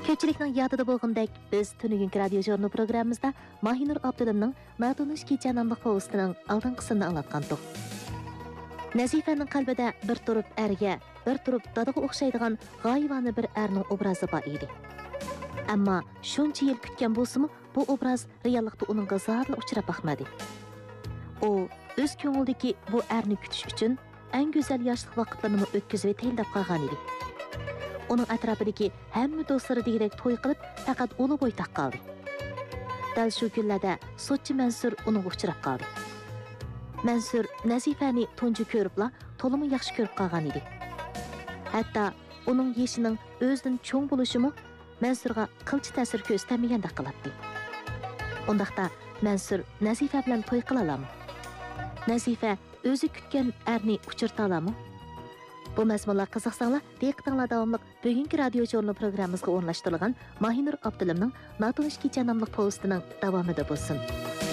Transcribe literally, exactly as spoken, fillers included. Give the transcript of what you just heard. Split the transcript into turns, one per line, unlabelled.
Köpçilikning yadida bo'lgandek, biz tunugünki radio jurnal programmamizda Mahinur Abdulimning Natunish kecha nomli povestining oldingisini anglatgandik. Nazifaning qalbida bir turib erga, bir turib dadaga o'xshaydigan g'oyivona bir erning obrazi bor edi. Ammo shuncha yil kutgan bo'lsa-mu, bu obraz reallikda uning g'azabini uchrab baxmadi. U o'z ko'nglidagi bu erni kutish uchun eng go'zal yoshlik vaqtlarini o'tkazib tayinlab qolgan edi. Uning atrofidagi hamma do'stlari degidek to'y qilib, faqat uli bo'y taqqaldi. Dal shu kunlarda sotchi Mansur uning uchrab qoldi. Mansur Nazifani tunji ko'ribla to'limi yaxshi ko'rib qolgan edi. Hatto uning yeshining o'zidan cho'ng bo'lishimi Mansurga qilchi ta'sir ko'rsatmagandek qiladi. Undaqda Mansur Nazifa bilan to'y qila oladimi? Nazifa o'zi kutgan erni uchirta oladimi? Bu mazmunlar qiziqsanglar, diqqatinglar davomli bugungi radio jurnal programmamizga o'rnashtirilgan Mahinur Abdulimning Natunish kecha nomli povestining davomida bo'lsin.